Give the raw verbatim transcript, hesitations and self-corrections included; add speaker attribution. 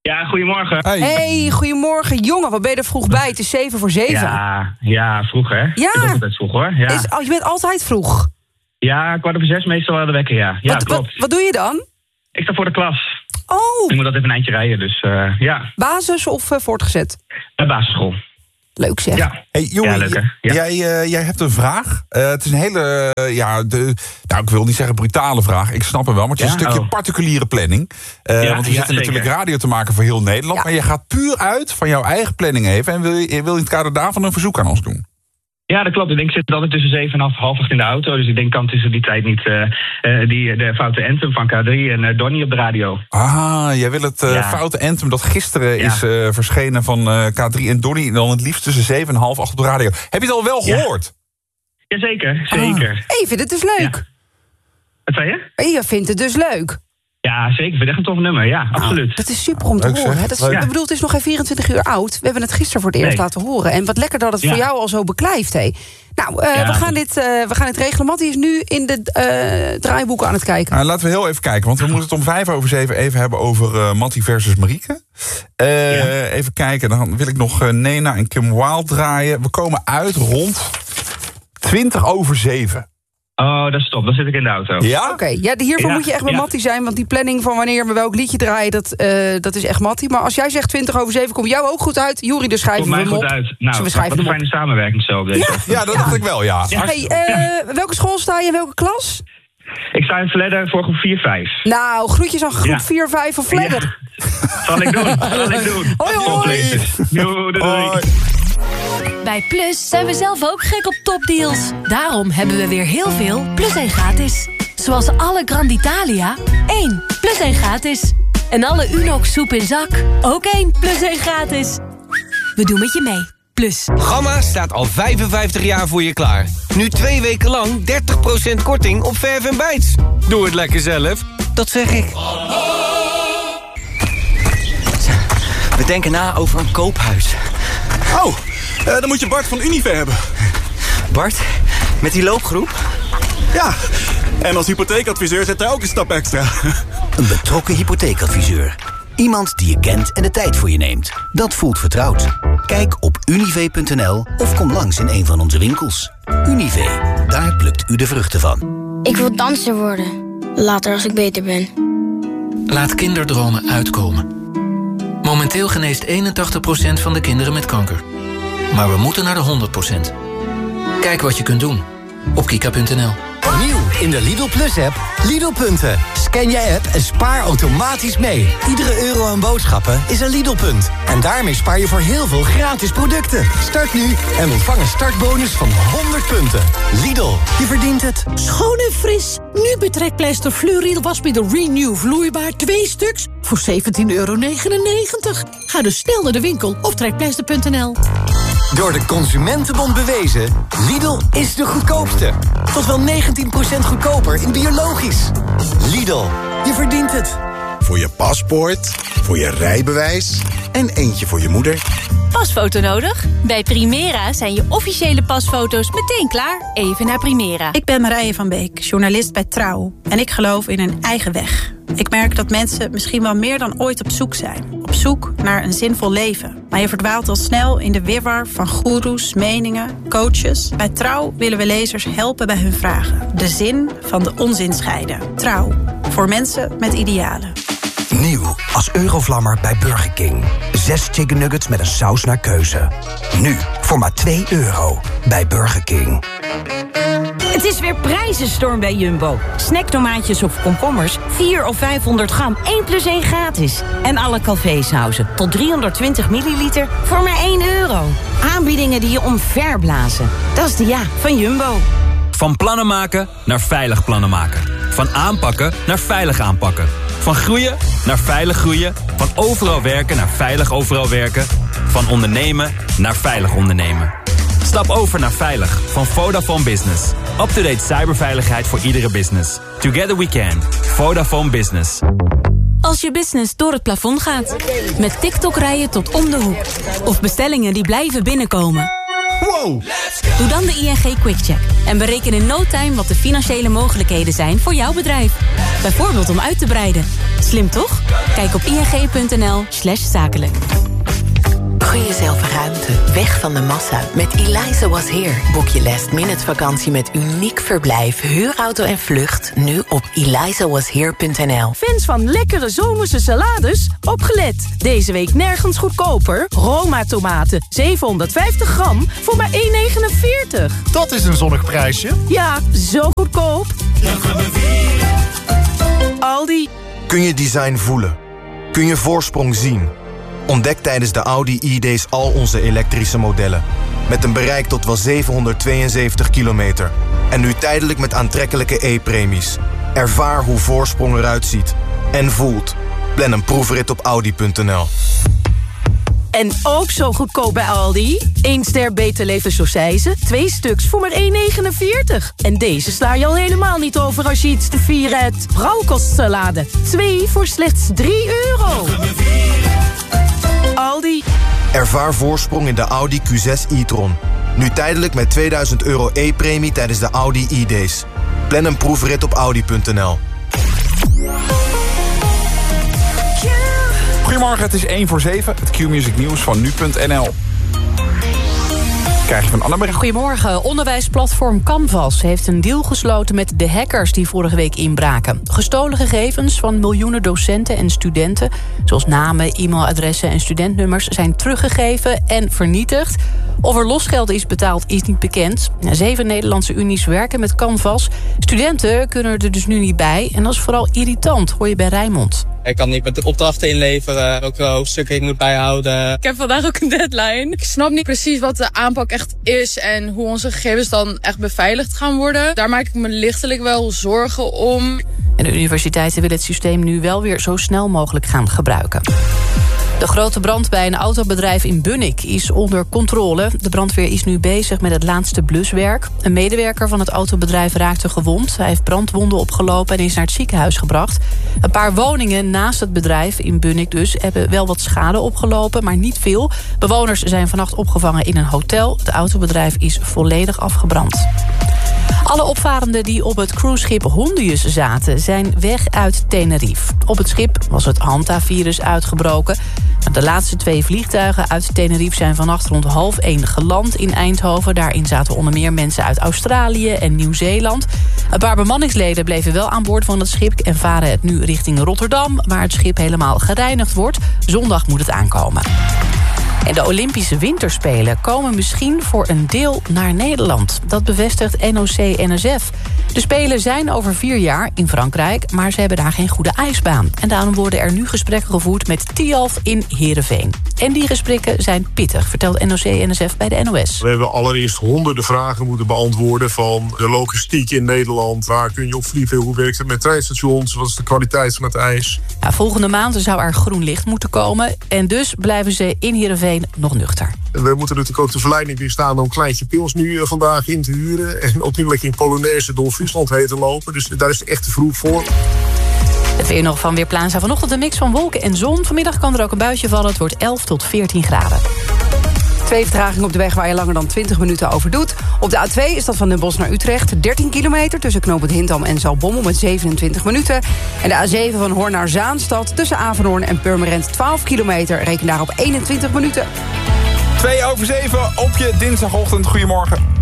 Speaker 1: Ja, goedemorgen.
Speaker 2: Hey.
Speaker 3: Hey, goedemorgen. Jongen, wat ben je er vroeg bij? Het is zeven voor zeven.
Speaker 1: Ja, ja, vroeg hè?
Speaker 3: Ja.
Speaker 1: Ik ben altijd vroeg hoor. Ja,
Speaker 3: Is, oh, je bent altijd vroeg.
Speaker 1: ja kwart over zes meestal wel de wekker, ja. Ja,
Speaker 3: wat,
Speaker 1: klopt.
Speaker 3: wat, wat doe je dan?
Speaker 1: Ik sta voor de klas.
Speaker 3: Oh,
Speaker 1: Ik moet altijd even een eindje rijden, dus uh, ja.
Speaker 3: basis of uh, voortgezet?
Speaker 1: Bij basisschool.
Speaker 3: Leuk zeg.
Speaker 1: Ja.
Speaker 2: Hey, jongen,
Speaker 1: Ja, leuk, hè? Ja.
Speaker 2: jij, uh, jij hebt een vraag. Uh, het is een hele, uh, ja, de, nou, ik wil niet zeggen brutale vraag. Ik snap hem wel, maar het is
Speaker 1: Ja?
Speaker 2: een stukje
Speaker 1: Oh.
Speaker 2: particuliere planning. Uh,
Speaker 1: Ja,
Speaker 2: want we
Speaker 1: ja,
Speaker 2: zitten
Speaker 1: zeker.
Speaker 2: natuurlijk radio te maken voor heel Nederland.
Speaker 3: Ja.
Speaker 2: Maar je gaat puur uit van jouw eigen planning even. En wil je wil in het kader daarvan een verzoek aan ons doen?
Speaker 1: Ja, dat klopt. Ik denk, ik zit altijd tussen zeven en half, half acht in de auto. Dus ik denk, kan tussen die tijd niet uh, uh, die, de foute anthem van K drie en uh, Donnie op de radio.
Speaker 2: Ah, jij wil het uh,
Speaker 1: Ja.
Speaker 2: foute anthem dat gisteren
Speaker 1: Ja.
Speaker 2: is uh, verschenen van uh, K drie en Donnie. Dan het liefst tussen zeven en half acht op de radio. Heb je het al wel
Speaker 1: Ja.
Speaker 2: gehoord?
Speaker 1: Jazeker, zeker.
Speaker 3: Hey, je vindt het dus leuk?
Speaker 1: Ja. Wat zei je?
Speaker 3: Hey, je vindt het dus leuk?
Speaker 1: Ja, zeker. Ik vind het echt een tof nummer, ja, absoluut.
Speaker 3: Dat is super om te
Speaker 2: Leuk, zeg.
Speaker 3: horen. Hè? Dat is,
Speaker 2: Leuk.
Speaker 3: ik bedoel, het is nog geen vierentwintig uur oud. We hebben het gisteren voor het eerst
Speaker 1: Nee.
Speaker 3: laten horen. En wat lekker dat het
Speaker 1: Ja.
Speaker 3: voor jou al zo beklijft. Hé. Nou, uh,
Speaker 1: Ja.
Speaker 3: we, gaan dit, uh, we gaan dit regelen. Mattie is nu in de uh, draaiboeken aan het kijken.
Speaker 2: Nou, laten we heel even kijken, want we moeten het om vijf over zeven even hebben over uh, Mattie versus Marieke. Uh,
Speaker 1: Ja.
Speaker 2: Even kijken, dan wil ik nog uh, Nena en Kim Wilde draaien. We komen uit rond twintig over zeven.
Speaker 1: Oh, dat is top. Dan zit ik in de auto.
Speaker 2: Ja?
Speaker 3: Oké, ja, hiervoor
Speaker 1: Ja,
Speaker 3: moet je echt met
Speaker 1: ja.
Speaker 3: Mattie zijn. Want die planning van wanneer we welk liedje draaien, dat, uh, dat is echt Mattie. Maar als jij zegt twintig over zeven, komt jou ook goed uit. Juri, dus schrijven
Speaker 1: Komt
Speaker 3: we
Speaker 1: mij
Speaker 3: hem
Speaker 1: goed
Speaker 3: op.
Speaker 1: uit.
Speaker 3: Zullen
Speaker 1: Nou,
Speaker 3: we
Speaker 1: wat
Speaker 3: schrijven
Speaker 1: een
Speaker 3: hem op?
Speaker 1: fijne samenwerking zo op deze ochtend.
Speaker 2: Ja, dat dacht ik wel, ja.
Speaker 1: Ja.
Speaker 3: Hey, uh, welke school sta je in welke klas?
Speaker 1: Ik sta in Vledder voor groep vier vijf.
Speaker 3: Nou, groetjes aan groep
Speaker 1: Ja.
Speaker 3: vier vijf van Vledder.
Speaker 1: Ja. Zal ik doen, zal ik doen.
Speaker 3: Hoi, hoi.
Speaker 1: Oplezers. Doei, doei, doei.
Speaker 2: Hoi.
Speaker 4: Bij Plus zijn we zelf ook gek op topdeals. Daarom hebben we weer heel veel Plus één gratis. Zoals alle Grand Italia, één plus één gratis. En alle Unox soep in zak, ook één plus één gratis. We doen met je mee. Plus.
Speaker 5: Gamma staat al vijfenvijftig jaar voor je klaar. Nu twee weken lang dertig procent korting op verf en bijts. Doe het lekker zelf, dat zeg ik.
Speaker 6: We denken na over een koophuis.
Speaker 7: Oh, uh, dan moet je Bart van Unive hebben.
Speaker 6: Bart, met die loopgroep?
Speaker 7: Ja, en als hypotheekadviseur zit hij ook een stap extra.
Speaker 8: Een betrokken hypotheekadviseur. Iemand die je kent en de tijd voor je neemt. Dat voelt vertrouwd. Kijk op unive punt n l of kom langs in een van onze winkels. Unive, daar plukt u de vruchten van.
Speaker 9: Ik wil danser worden. Later als ik beter ben.
Speaker 10: Laat kinderdromen uitkomen. Momenteel geneest eenentachtig procent van de kinderen met kanker. Maar we moeten naar de honderd procent. Kijk wat je kunt doen op kika punt n l.
Speaker 8: Nieuw in de Lidl Plus-app. Lidl-punten. Scan je app en spaar automatisch mee. Iedere euro aan boodschappen is een Lidl-punt. En daarmee spaar je voor heel veel gratis producten. Start nu en ontvang een startbonus van honderd punten. Lidl, je verdient het.
Speaker 11: Schoon en fris. Nu bij Trekpleister Fluoride wasmiddel Renew vloeibaar twee stuks voor zeventien euro negenennegentig. Ga dus snel naar de winkel of trekpleister punt n l.
Speaker 8: Door de Consumentenbond bewezen, Lidl is de goedkoopste. Tot wel negentien procent goedkoper in biologisch. Lidl, je verdient het.
Speaker 12: Voor je paspoort, voor je rijbewijs en eentje voor je moeder.
Speaker 4: Pasfoto nodig? Bij Primera zijn je officiële pasfoto's meteen klaar. Even naar Primera.
Speaker 13: Ik ben Marije van Beek, journalist bij Trouw. En ik geloof in een eigen weg. Ik merk dat mensen misschien wel meer dan ooit op zoek zijn. Op zoek naar een zinvol leven. Maar je verdwaalt al snel in de wirwar van goeroes, meningen, coaches. Bij Trouw willen we lezers helpen bij hun vragen. De zin van de onzin scheiden. Trouw, voor mensen met idealen.
Speaker 14: Nieuw als Eurovlammer bij Burger King. Zes chicken nuggets met een saus naar keuze. Nu voor maar twee euro bij Burger King.
Speaker 15: Het is weer prijzenstorm bij Jumbo. Snacktomaatjes of komkommers, vier of vijfhonderd gram, één plus één gratis. En alle Calvé-sauzen tot driehonderdtwintig milliliter voor maar één euro. Aanbiedingen die je omverblazen. Dat is de ja van Jumbo.
Speaker 16: Van plannen maken naar veilig plannen maken. Van aanpakken naar veilig aanpakken. Van groeien naar veilig groeien. Van overal werken naar veilig overal werken. Van ondernemen naar veilig ondernemen. Stap over naar Veilig van Vodafone Business. Up-to-date cyberveiligheid voor iedere business. Together we can. Vodafone Business.
Speaker 4: Als je business door het plafond gaat. Met TikTok rijden tot om de hoek. Of bestellingen die blijven binnenkomen.
Speaker 17: Wow!
Speaker 4: Doe dan de I N G QuickCheck en bereken in no time wat de financiële mogelijkheden zijn voor jouw bedrijf. Bijvoorbeeld om uit te breiden. Slim toch? Kijk op ing.nl slash zakelijk.
Speaker 18: Gun jezelf ruimte, weg van de massa. Met Eliza Was Here boek je last minute vakantie met uniek verblijf, huurauto en vlucht. Nu op eliza was here punt n l.
Speaker 19: Fans van lekkere zomerse salades, opgelet. Deze week nergens goedkoper. Roma tomaten, zevenhonderdvijftig gram voor maar één negenenveertig.
Speaker 17: Dat is een zonnig prijsje.
Speaker 19: Ja, zo goedkoop. Aldi.
Speaker 20: Kun je design voelen? Kun je voorsprong zien? Ontdek tijdens de Audi E-Days al onze elektrische modellen. Met een bereik tot wel zevenhonderdtweeënzeventig kilometer. En nu tijdelijk met aantrekkelijke E-premies. Ervaar hoe voorsprong eruit ziet. En voelt. Plan een proefrit op audi punt n l.
Speaker 19: En ook zo goedkoop bij Aldi. Eén ster Beter Leven Saucijse, twee stuks voor maar één negenenveertig. En deze sla je al helemaal niet over als je iets te vieren hebt. Rauwkostsalade, twee voor slechts drie euro. Aldi.
Speaker 20: Ervaar voorsprong in de Audi Q zes e-tron. Nu tijdelijk met tweeduizend euro E-premie tijdens de Audi E-Days. Plan een proefrit op audi punt n l.
Speaker 2: Goedemorgen, het is één voor zeven. Het Q-Music nieuws van nu punt n l. Krijg je van Annemarie.
Speaker 21: Goedemorgen. Onderwijsplatform Canvas heeft een deal gesloten met de hackers die vorige week inbraken. Gestolen gegevens van miljoenen docenten en studenten, zoals namen, e-mailadressen en studentnummers, zijn teruggegeven en vernietigd. Of er losgeld is betaald is niet bekend. Zeven Nederlandse unies werken met Canvas. Studenten kunnen er dus nu niet bij. En dat is vooral irritant, hoor je bij Rijnmond.
Speaker 22: Ik kan niet met de opdrachten inleveren, welke hoofdstukken ik moet bijhouden.
Speaker 23: Ik heb vandaag ook een deadline. Ik snap niet precies wat de aanpak echt is en hoe onze gegevens dan echt beveiligd gaan worden. Daar maak ik me lichtelijk wel zorgen om.
Speaker 21: En de universiteiten willen het systeem nu wel weer zo snel mogelijk gaan gebruiken. De grote brand bij een autobedrijf in Bunnik is onder controle. De brandweer is nu bezig met het laatste bluswerk. Een medewerker van het autobedrijf raakte gewond. Hij heeft brandwonden opgelopen en is naar het ziekenhuis gebracht. Een paar woningen naast het bedrijf in Bunnik dus hebben wel wat schade opgelopen, maar niet veel. Bewoners zijn vannacht opgevangen in een hotel. Het autobedrijf is volledig afgebrand. Alle opvarenden die op het cruiseschip Hondius zaten zijn weg uit Tenerife. Op het schip was het Hanta-virus uitgebroken. De laatste twee vliegtuigen uit Tenerife zijn vannacht rond half één geland in Eindhoven. Daarin zaten onder meer mensen uit Australië en Nieuw-Zeeland. Een paar bemanningsleden bleven wel aan boord van het schip en varen het nu richting Rotterdam, waar het schip helemaal gereinigd wordt. Zondag moet het aankomen. En de Olympische Winterspelen komen misschien voor een deel naar Nederland. Dat bevestigt N O C N S F. De Spelen zijn over vier jaar in Frankrijk, maar ze hebben daar geen goede ijsbaan. En daarom worden er nu gesprekken gevoerd met Tialf in Heerenveen. En die gesprekken zijn pittig, vertelt N O C N S F bij de N O S.
Speaker 24: We hebben allereerst honderden vragen moeten beantwoorden van de logistiek in Nederland. Waar kun je op vliegen? Hoe werkt het met treinstations? Wat is de kwaliteit van het ijs?
Speaker 21: Ja, volgende maand zou er groen licht moeten komen. En dus blijven ze in Heerenveen nog nuchter.
Speaker 24: We moeten natuurlijk ook de verleiding weerstaan om een kleintje pils nu uh, vandaag in te huren. En ook nu lekker in Polonaise door Friesland heen te lopen. Dus daar is het echt te vroeg voor.
Speaker 21: Het weer nog van Weerplaza. Vanochtend een mix van wolken en zon. Vanmiddag kan er ook een buitje vallen. Het wordt elf tot veertien graden.
Speaker 3: Twee vertragingen op de weg waar je langer dan twintig minuten over doet. Op de A twee is dat van Den Bosch naar Utrecht. dertien kilometer tussen knooppunt Hintham en Zaltbommel met zevenentwintig minuten. En de A zeven van Hoorn naar Zaanstad tussen Avenhoorn en Purmerend twaalf kilometer. Reken daar op eenentwintig minuten.
Speaker 2: twee over zeven op je dinsdagochtend. Goedemorgen.